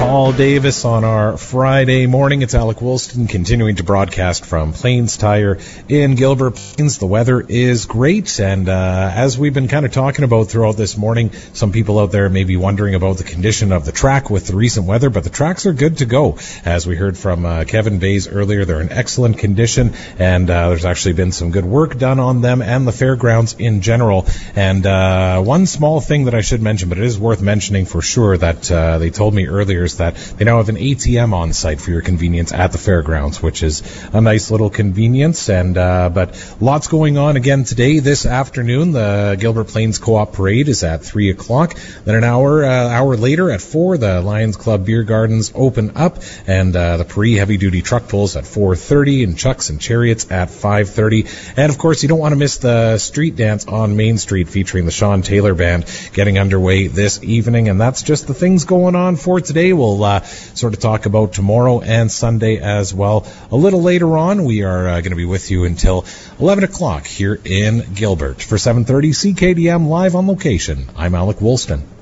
Paul Davis on our Friday morning. It's Alec Woolston continuing to broadcast from Plains Tire in Gilbert Plains. The weather is great, and as we've been kind of talking about throughout this morning, some people out there may be wondering about the condition of the track with the recent weather, but the tracks are good to go. As we heard from Kevin Bays earlier, they're in excellent condition, and there's actually been some good work done on them and the fairgrounds in general. And one small thing that I should mention, but it is worth mentioning for sure, that they told me earlier, is that they now have an ATM on site for your convenience at the fairgrounds, which is a nice little convenience. And but lots going on again today. This afternoon, the Gilbert Plains Co-op Parade is at 3 o'clock. Then an hour later at 4, the Lions Club Beer Gardens open up, and the Paris heavy-duty truck pulls at 4:30, and Chucks and Chariots at 5:30. And of course, you don't want to miss the street dance on Main Street featuring the Sean Taylor Band getting underway this evening. And that's just the things going on for today. We'll sort of talk about tomorrow and Sunday as well. A little later on, we are going to be with you until 11 o'clock here in Gilbert. For 7:30 CKDM Live on Location, I'm Alec Woolston.